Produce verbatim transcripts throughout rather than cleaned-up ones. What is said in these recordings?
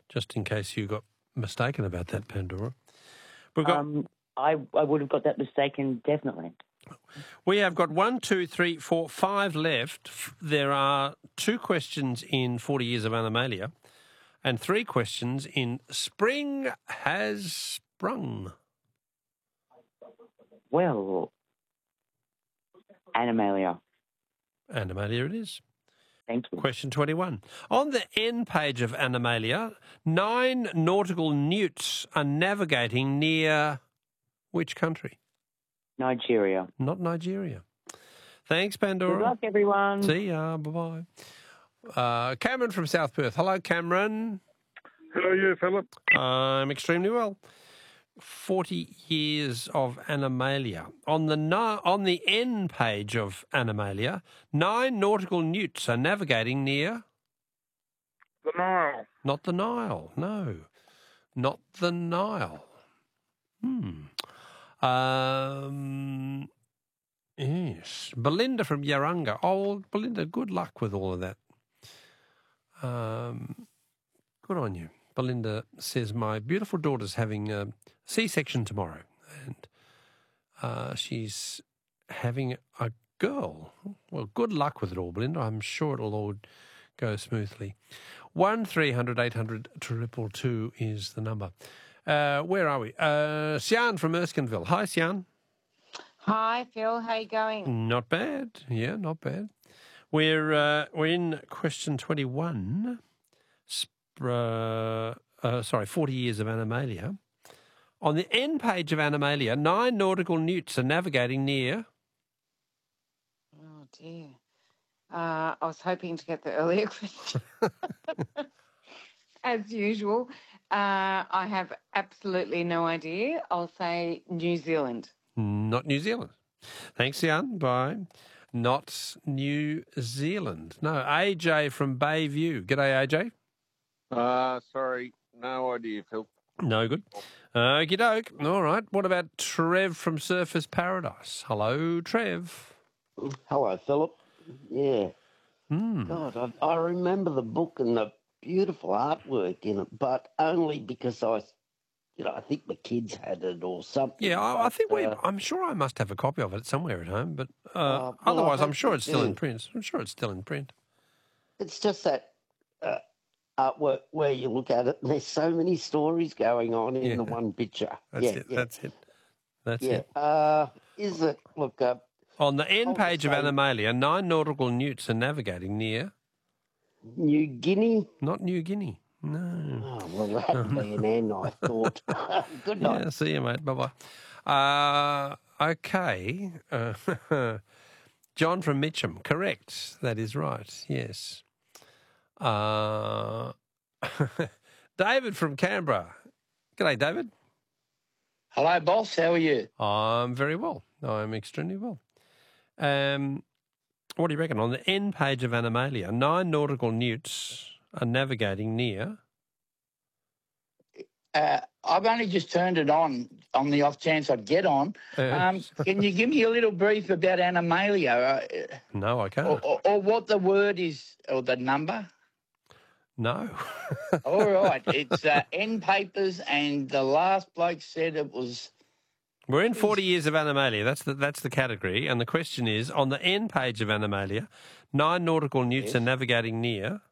just in case you got mistaken about that, Pandora. We've got... Um, I, I would have got that mistaken, definitely. We have got one, two, three, four, five left. There are two questions in forty Years of Animalia and three questions in Spring Has Sprung. Well, Animalia. Animalia it is. Thank you. Question twenty-one. On the end page of Animalia, nine nautical newts are navigating near which country? Nigeria. Not Nigeria. Thanks, Pandora. Good luck, everyone. See ya. Bye-bye. Uh, Cameron from South Perth. Hello, Cameron. How are you, Philip? I'm extremely well. forty Years of Animalia. On the na- on the end page of Animalia, nine nautical newts are navigating near... The Nile. Not the Nile, no. Not the Nile. Hmm. Um, yes. Belinda from Yaranga. Oh, Belinda, good luck with all of that. Um, good on you. Belinda says, my beautiful daughter's having a C-section tomorrow, and uh, she's having a girl. Well, good luck with it all, Belinda. I'm sure it'll all go smoothly. One three hundred eight hundred triple two is the number. Uh, where are we? Uh, Sian from Erskineville. Hi, Sian. Hi, Phil. How you going? Not bad. Yeah, not bad. We're uh, we're in question twenty-one. Uh, uh, sorry, forty Years of Animalia. On the end page of Animalia, nine nautical newts are navigating near... Oh, dear. Uh, I was hoping to get the earlier question. As usual. Uh, I have absolutely no idea. I'll say New Zealand. Not New Zealand. Thanks, Jan. Bye. Not New Zealand. No, A J from Bayview. G'day, A J. Uh, sorry, no idea, Phil. No good. Okie doke. All right. What about Trev from Surfers Paradise? Hello, Trev. Hello, Philip. Yeah. Mm. God, I, I remember the book and the beautiful artwork in it, but only because I, you know, I think the kids had it or something. Yeah, I, I think we. uh, I'm sure I must have a copy of it somewhere at home, but uh, Uh, well, otherwise, I I'm sure hope it's you still do. in print. I'm sure it's still in print. It's just that uh, artwork where you look at it and there's so many stories going on in Yeah. the one picture. That's yeah, it. yeah, That's it. That's yeah. it. Uh, is it? Look, uh, On the end I'll page of say- Animalia, nine nautical newts are navigating near... New Guinea. Not New Guinea. No. Oh well, that'd be an N, I thought. Good night. Yeah, see you, mate. Bye-bye. Uh, okay. Uh, John from Mitcham. Correct. That is right. Yes. Uh, David from Canberra. G'day, David. Hello, boss. How are you? I'm very well. I'm extremely well. Um, what do you reckon? On the end page of Animalia, nine nautical newts are navigating near... Uh, I've only just turned it on on the off chance I'd get on. Uh, Um, can you give me a little brief about Animalia, uh, no, I can't. or, or, or what the word is, or the number? No. All right, it's uh, end papers, and the last bloke said it was. We're in forty Years of Animalia. That's the that's the category, and the question is on the end page of Animalia, nine nautical newts Yes. are navigating near.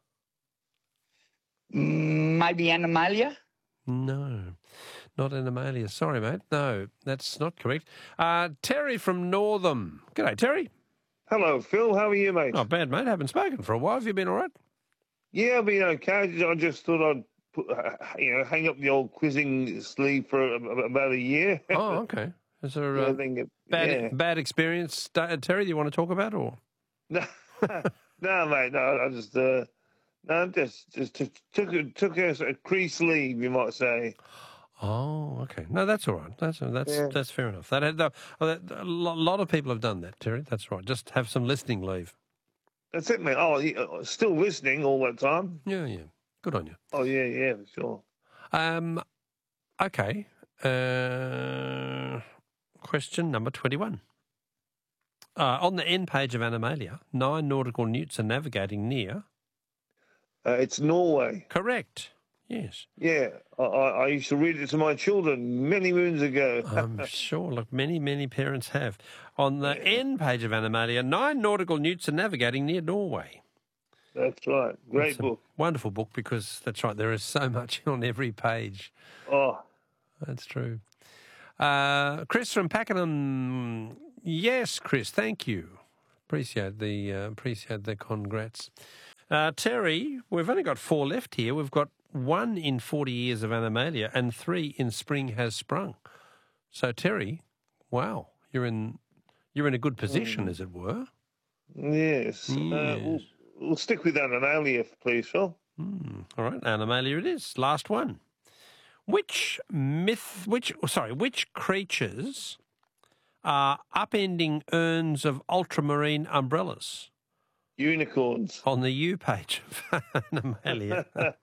mm, Maybe Animalia? No, not Animalia. Sorry, mate. No, that's not correct. Uh, Terry from Northam. G'day, Terry. Hello, Phil. How are you, mate? Not bad, mate. Haven't spoken for a while. Have you been all right? Yeah, I've been okay. I just thought I'd put, uh, you know, hang up the old quizzing sleeve for a, about a year. Oh, okay. Is there Yeah, a I think it- bad yeah. bad experience, uh, Terry? Do you want to talk about or? No, no, mate. No, I just, uh, no, just, just took took a, took a, a crease leave, you might say. Oh, okay. No, that's all right. That's that's Yeah. that's fair enough. That, that, that a lo- lot of people have done that, Terry. That's right. Just have some listening leave. That's it, mate. Oh, you- uh, still listening all that time? Yeah, yeah. Good on you. Oh, yeah, yeah, for sure. Um, okay. Uh, question number twenty-one. Uh, on the end page of Animalia, nine nautical newts are navigating near. Uh, it's Norway. Correct. Yes. Yeah, I, I I used to read it to my children many moons ago. I'm sure. Look, many, many parents have. On the end page of Animalia, nine nautical newts are navigating near Norway. That's right. Great It's a book. wonderful book because that's right. There is so much on every page. Oh, That's true. Uh, Chris from Pakenham. Yes, Chris. Thank you. Appreciate the uh, appreciate the congrats. Uh, Terry, we've only got four left here. We've got one in forty years of Animalia and three in Spring Has Sprung. So Terry, wow, you're in you're in a good position, Mm. as it were. yes. Uh, Yes. we'll, we'll stick with Animalia, please, Phil. Hmm. All right, Animalia it is. Last one. Which myth? Which sorry? Which creatures are upending urns of ultramarine umbrellas Unicorns. on the U page of Animalia?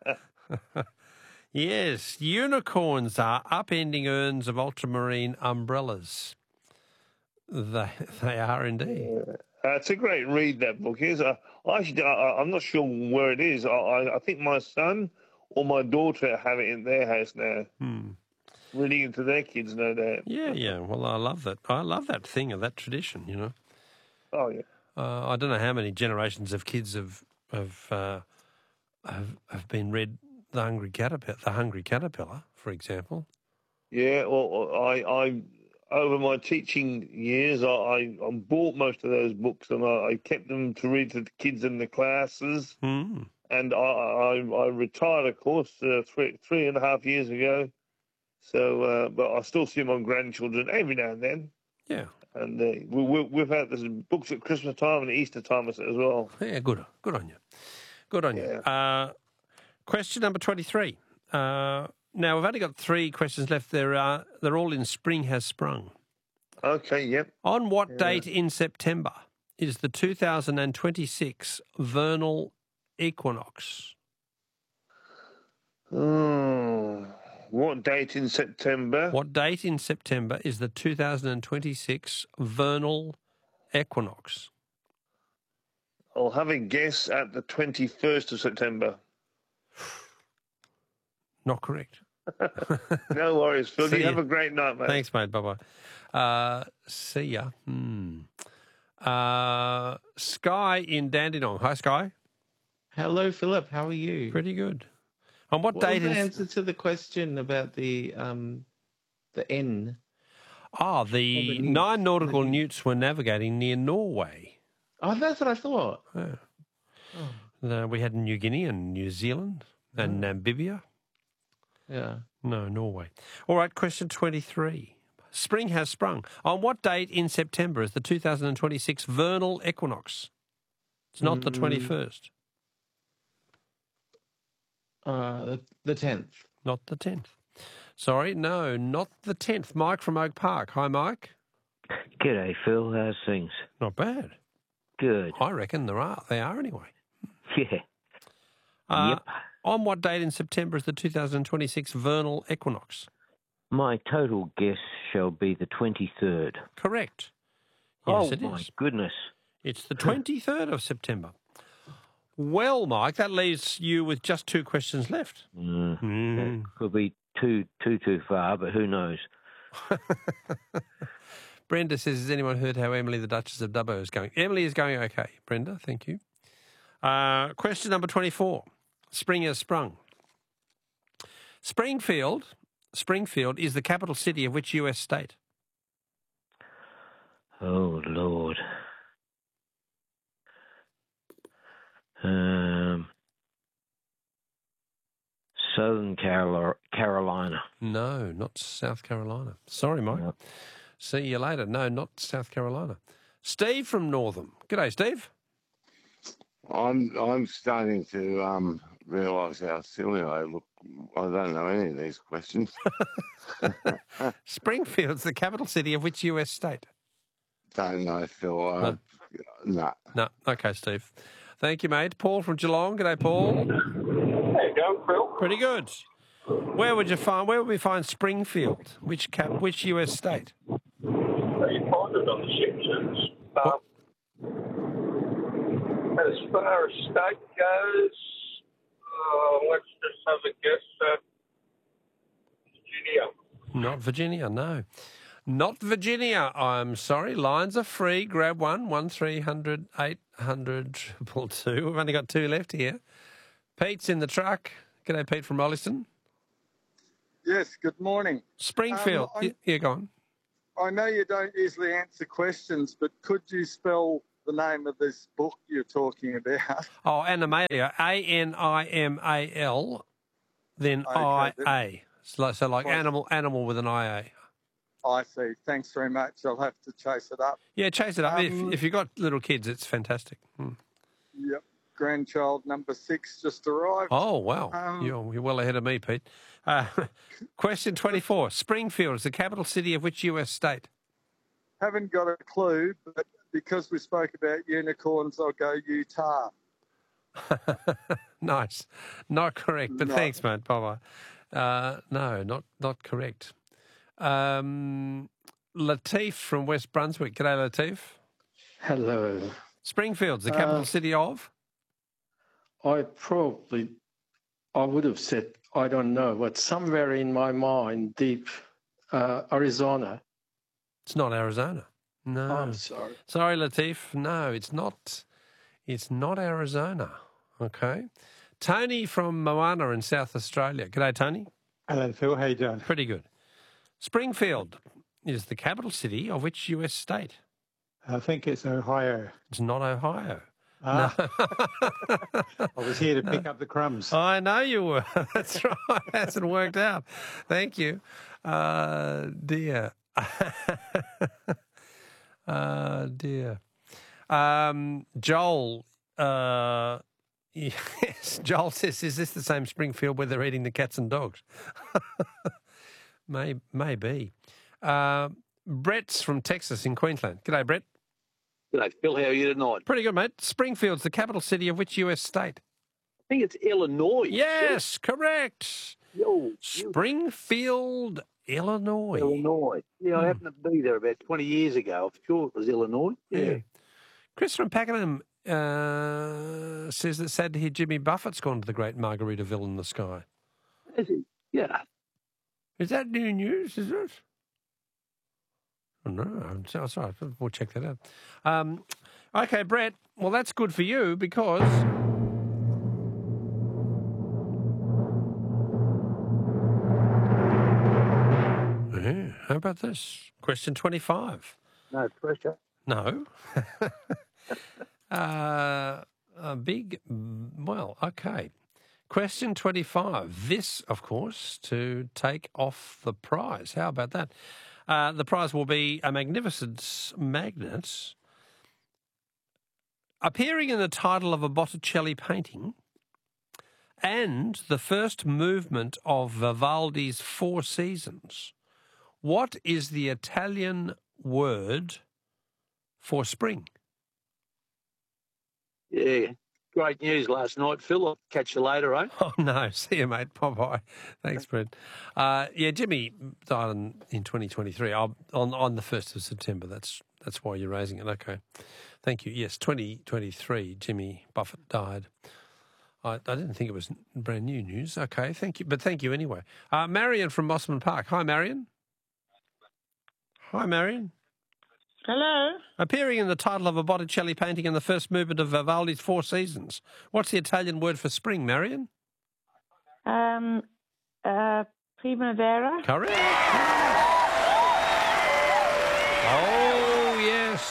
Yes, unicorns are upending urns of ultramarine umbrellas. They they are indeed. Uh, it's a great read, that book is. Uh, I actually, I, I- I'm not sure where it is. I, I, I think my son or my daughter have it in their house now, Hmm. reading it to their kids, no doubt. Yeah, yeah. Well, I love that. I love that thing of that tradition. You know, Oh, yeah. uh, I don't know how many generations of kids have have uh, have, have been read the Hungry Caterpillar, the Hungry Caterpillar, for example. Yeah, well, I, I over my teaching years, I, I, I bought most of those books and I, I kept them to read to the kids in the classes. Hmm. And I, I, I retired, of course, uh, three three and a half years ago. So, uh, but I still see my grandchildren every now and then. Yeah, And uh, we, we, we've had there's books at Christmas time and Easter time as well. yeah. Good, good on you. Good on you. Yeah. Uh, question number twenty-three. Uh, now we've only got three questions left. They're uh, they're all in Spring Has Sprung. Okay, yep. On what Yeah. date in September is the two thousand twenty-six vernal equinox? Oh, what date in September? What date in September is the two thousand twenty-six vernal equinox? I'll have a guess at the twenty-first of September. Not correct. No worries, Phil. See You ya. have a great night, mate. Thanks, mate. Bye-bye. Uh, see ya. Hmm. Uh, Sky in Dandenong. Hi, Sky. Hello, Philip. How are you? Pretty good. On what, What date was the in... answer to the question about the um, the N? Ah, Oh, the the newts. nine nautical The newts were navigating near Norway. Oh, that's what I thought. Yeah. Oh, Uh, we had New Guinea and New Zealand and Namibia. yeah. No, Norway. All right, question twenty-three. Spring has sprung. On what date in September is the two thousand twenty-six vernal equinox? It's not the Mm. twenty-first, Uh, the, the tenth. not the tenth. Sorry, no, not the tenth. Mike from Oak Park. Hi, Mike. G'day, Phil. How's things? Not bad. Good. I reckon there are. They are anyway. Yeah. Uh, Yep. On what date in September is the two thousand twenty-six vernal equinox? My total guess shall be the twenty-third. Correct. Oh, Yes, it my is. goodness. It's the twenty-third of September. Well, Mike, that leaves you with just two questions left. Mm, Mm. That could be too, too, too far, but who knows? Brenda says, has anyone heard how Emily, the Duchess of Dubbo, is going? Emily is going okay, Brenda, thank you. Uh, question number twenty-four. Spring has sprung. Springfield, Springfield is the capital city of which U S state? Oh, Lord. Um, Southern Carol- Carolina. No, not South Carolina. Sorry, Mike. No. See you later. No, not South Carolina. Steve from Northam. G'day, Steve. I'm I'm starting to um, realise how silly I look. I don't know any of these questions. Springfield's the capital city of which U S state? Don't know, Phil. Uh, No. no. No. Okay, Steve. Thank you, mate. Paul from Geelong. G'day, Paul. How you going, Phil? Pretty good. Where would you find? Where would we find Springfield? Which cap? Which U S state? So you find it on the Simpsons. Um, as far as state goes, uh, let's just have a guess. Not Virginia, no. Not Virginia, I'm sorry. Lines are free. Grab one, one three hundred eight hundred two two. We've only got two left here. Pete's in the truck. G'day, Pete from Rolleston. Yes, good morning. Springfield. Um, yeah, go on. I know you don't usually answer questions, but could you spell the name of this book you're talking about? Oh, Animalia. A N I M A L, then Okay, I then- A. So, so like Right. animal, animal with an I A. I see. Thanks very much. I'll have to chase it up. Yeah, chase it up. Um, if, if you've got little kids, it's fantastic. Hmm. Yep. Grandchild number six just arrived. Oh, wow. Um, you're, you're well ahead of me, Pete. Uh, question twenty-four. Springfield is the capital city of which U S state? Haven't got a clue, but because we spoke about unicorns, I'll go Utah. Nice. Not correct, but No. thanks, mate. Bye-bye. Uh, no, not, not correct. Um, Latif from West Brunswick. G'day, Latif. Hello. Springfield's the capital Uh, city of? I probably, I would have said, I don't know, but somewhere in my mind, deep, uh, Arizona. It's not Arizona. No. I'm sorry. Sorry, Latif. No, it's not. It's not Arizona. Okay. Tony from Moana in South Australia. G'day, Tony. Hello, Phil. How you doing? Pretty good. Springfield is the capital city of which U S state? I think it's Ohio. It's not Ohio. Ah. No. I was here to pick up the crumbs. I know you were. That's right. It hasn't worked out. Thank you. Uh, dear. uh, dear. Um, Joel, uh, yes, Joel says, is this the same Springfield where they're eating the cats and dogs? May, maybe. Uh, Brett's from Texas in Queensland. G'day, Brett. G'day, Phil. How are you tonight? Pretty good, mate. Springfield's the capital city of which U S state? I think it's Illinois. Yes, correct. Yo, Springfield, Illinois. Illinois. Yeah, I Hmm. happened to be there about twenty years ago. I'm sure it was Illinois. Yeah. Yeah. Chris from Pakenham uh, says it's sad to hear Jimmy Buffett's gone to the great Margaritaville in the sky. Is it? Yeah. Is that new news, is it? Oh, no, I'm so- sorry. We'll check that out. Um, okay, Brett. Well, that's good for you because... Yeah, how about this? Question twenty-five. No pressure. No. uh, a big, well, okay. Question twenty-five. This, of course, to take off the prize. How about that? Uh, the prize will be a magnificent magnet appearing in the title of a Botticelli painting and the first movement of Vivaldi's Four Seasons. What is the Italian word for spring? Yeah. Great news last night, Phil. I'll catch you later, eh? Oh, no. See you, mate. Bye-bye. Thanks, Brett. Uh, yeah, Jimmy died in, in twenty twenty-three, on, on the first of September. That's that's why you're raising it. Okay. Thank you. Yes, twenty twenty-three, Jimmy Buffett died. I, I didn't think it was brand new news. Okay, thank you. But thank you anyway. Uh, Marion from Mossman Park. Hi, Marion. Hi, Marion. Hello. Appearing in the title of a Botticelli painting in the first movement of Vivaldi's Four Seasons. What's the Italian word for spring, Marion? Um, uh, Primavera. Correct.